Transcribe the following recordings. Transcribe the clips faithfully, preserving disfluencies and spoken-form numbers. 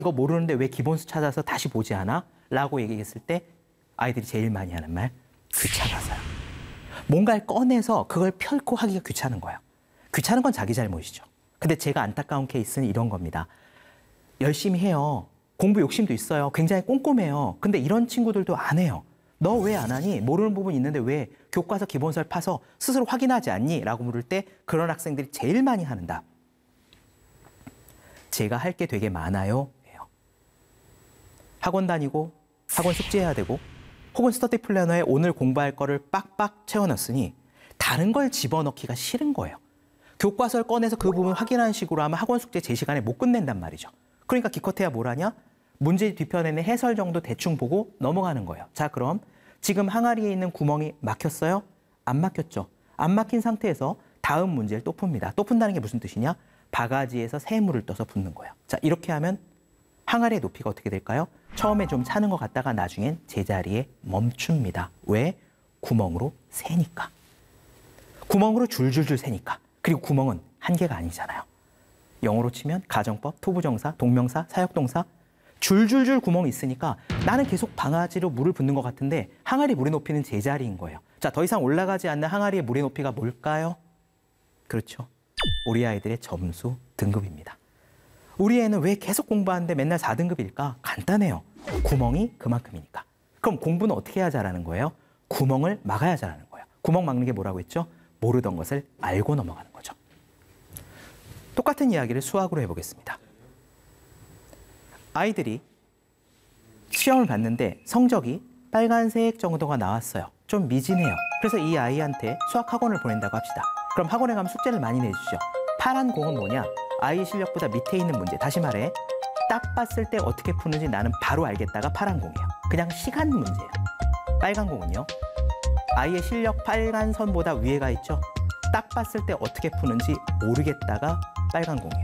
이거 모르는데 왜 기본수 찾아서 다시 보지 않아? 라고 얘기했을 때 아이들이 제일 많이 하는 말, 귀찮아서요. 뭔가를 꺼내서 그걸 펼고 하기가 귀찮은 거예요. 귀찮은 건 자기 잘못이죠. 근데 제가 안타까운 케이스는 이런 겁니다. 열심히 해요. 공부 욕심도 있어요. 굉장히 꼼꼼해요. 근데 이런 친구들도 안 해요. 너 왜 안 하니? 모르는 부분 있는데 왜 교과서 기본서를 파서 스스로 확인하지 않니? 라고 물을 때 그런 학생들이 제일 많이 하는 답. 제가 할 게 되게 많아요. 예요. 학원 다니고 학원 숙제해야 되고 혹은 스터디 플래너에 오늘 공부할 거를 빡빡 채워넣었으니 다른 걸 집어넣기가 싫은 거예요. 교과서를 꺼내서 그 부분 확인하는 식으로 하면 학원 숙제 제 시간에 못 끝낸단 말이죠. 그러니까 기껏해야 뭘 하냐? 문제 뒤편에는 해설 정도 대충 보고 넘어가는 거예요. 자, 그럼 지금 항아리에 있는 구멍이 막혔어요? 안 막혔죠. 안 막힌 상태에서 다음 문제를 또 풉니다. 또 푼다는 게 무슨 뜻이냐? 바가지에서 새물을 떠서 붓는 거예요. 자, 이렇게 하면 항아리의 높이가 어떻게 될까요? 처음에 좀 차는 것 같다가 나중엔 제자리에 멈춥니다. 왜? 구멍으로 새니까. 구멍으로 줄줄줄 새니까. 그리고 구멍은 한 개가 아니잖아요. 영어로 치면 가정법, 토부정사, 동명사, 사역동사 줄줄줄 구멍이 있으니까 나는 계속 바가지로 물을 붓는 것 같은데 항아리 물의 높이는 제자리인 거예요. 자, 더 이상 올라가지 않는 항아리의 물의 높이가 뭘까요? 그렇죠. 우리 아이들의 점수 등급입니다. 우리 애는 왜 계속 공부하는데 맨날 사 등급일까? 간단해요. 구멍이 그만큼이니까. 그럼 공부는 어떻게 해야 잘하는 거예요? 구멍을 막아야 잘하는 거예요. 구멍 막는 게 뭐라고 했죠? 모르던 것을 알고 넘어가는 거죠. 똑같은 이야기를 수학으로 해보겠습니다. 아이들이 시험을 봤는데 성적이 빨간색 정도가 나왔어요. 좀 미진해요. 그래서 이 아이한테 수학 학원을 보낸다고 합시다. 그럼 학원에 가면 숙제를 많이 내주죠. 파란 공은 뭐냐? 아이 실력보다 밑에 있는 문제. 다시 말해, 딱 봤을 때 어떻게 푸는지 나는 바로 알겠다가 파란 공이에요. 그냥 시간 문제예요. 빨간 공은요? 아이의 실력 빨간 선보다 위에가 있죠? 딱 봤을 때 어떻게 푸는지 모르겠다가 빨간 공이에요.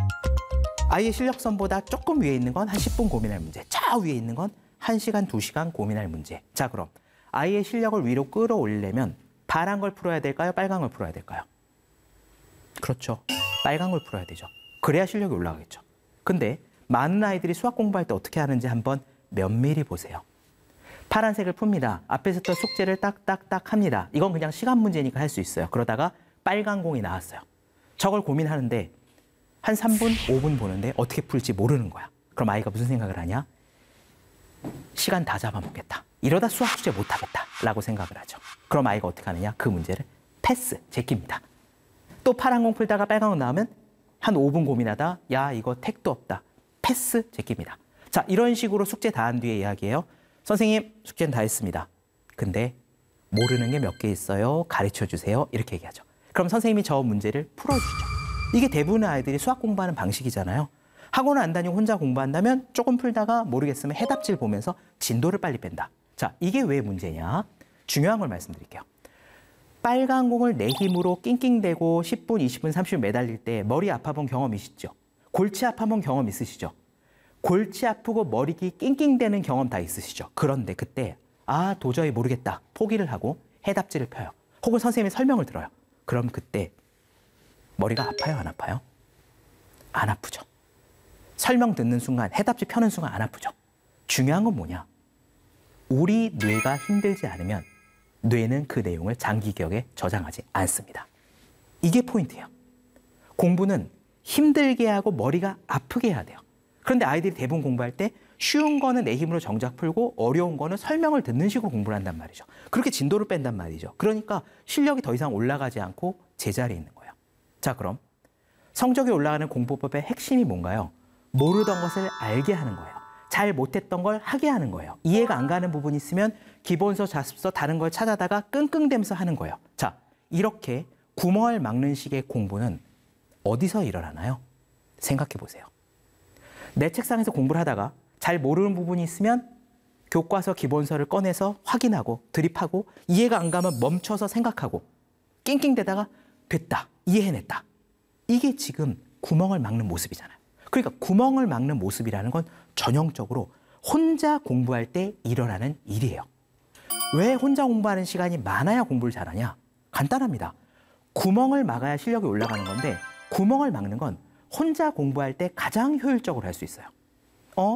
아이의 실력선보다 조금 위에 있는 건 한 십 분 고민할 문제. 저 위에 있는 건 한 시간, 두 시간 고민할 문제. 자, 그럼 아이의 실력을 위로 끌어올리려면 파란 걸 풀어야 될까요? 빨간 걸 풀어야 될까요? 그렇죠. 빨간 걸 풀어야 되죠. 그래야 실력이 올라가겠죠. 근데 많은 아이들이 수학 공부할 때 어떻게 하는지 한번 면밀히 보세요. 파란색을 풉니다. 앞에서부터 숙제를 딱딱딱 합니다. 이건 그냥 시간 문제니까 할 수 있어요. 그러다가 빨간 공이 나왔어요. 저걸 고민하는데 한 삼 분, 오 분 보는데 어떻게 풀지 모르는 거야. 그럼 아이가 무슨 생각을 하냐? 시간 다 잡아먹겠다. 이러다 수학 숙제 못하겠다 라고 생각을 하죠. 그럼 아이가 어떻게 하느냐? 그 문제를 패스, 제낍니다. 또 파란 공 풀다가 빨간 공 나오면 한 오 분 고민하다 야, 이거 택도 없다. 패스, 제낍니다. 자, 이런 식으로 숙제 다 한 뒤에 이야기예요. 선생님, 숙제는 다 했습니다. 근데 모르는 게 몇 개 있어요. 가르쳐 주세요. 이렇게 얘기하죠. 그럼 선생님이 저 문제를 풀어주죠. 이게 대부분의 아이들이 수학 공부하는 방식이잖아요. 학원을 안 다니고 혼자 공부한다면 조금 풀다가 모르겠으면 해답지를 보면서 진도를 빨리 뺀다. 자, 이게 왜 문제냐? 중요한 걸 말씀드릴게요. 빨간 공을 내 힘으로 낑낑대고 십 분, 이십 분, 삼십 분 매달릴 때 머리 아파본 경험 있으시죠? 골치 아파본 경험 있으시죠? 골치 아프고 머리기 낑낑대는 경험 다 있으시죠? 그런데 그때 아, 도저히 모르겠다. 포기를 하고 해답지를 펴요. 혹은 선생님의 설명을 들어요. 그럼 그때 머리가 아파요, 안 아파요? 안 아프죠. 설명 듣는 순간, 해답지 펴는 순간 안 아프죠. 중요한 건 뭐냐? 우리 뇌가 힘들지 않으면 뇌는 그 내용을 장기 기억에 저장하지 않습니다. 이게 포인트예요. 공부는 힘들게 하고 머리가 아프게 해야 돼요. 그런데 아이들이 대부분 공부할 때 쉬운 거는 내 힘으로 정작 풀고 어려운 거는 설명을 듣는 식으로 공부를 한단 말이죠. 그렇게 진도를 뺀단 말이죠. 그러니까 실력이 더 이상 올라가지 않고 제자리에 있는 거예요. 자, 그럼 성적이 올라가는 공부법의 핵심이 뭔가요? 모르던 것을 알게 하는 거예요. 잘 못했던 걸 하게 하는 거예요. 이해가 안 가는 부분이 있으면 기본서, 자습서 다른 걸 찾아다가 끙끙대면서 하는 거예요. 자, 이렇게 구멍을 막는 식의 공부는 어디서 일어나나요? 생각해 보세요. 내 책상에서 공부를 하다가 잘 모르는 부분이 있으면 교과서, 기본서를 꺼내서 확인하고 드립하고 이해가 안 가면 멈춰서 생각하고 낑낑대다가 됐다, 이해해냈다. 이게 지금 구멍을 막는 모습이잖아요. 그러니까 구멍을 막는 모습이라는 건 전형적으로 혼자 공부할 때 일어나는 일이에요. 왜 혼자 공부하는 시간이 많아야 공부를 잘하냐? 간단합니다. 구멍을 막아야 실력이 올라가는 건데 구멍을 막는 건 혼자 공부할 때 가장 효율적으로 할 수 있어요.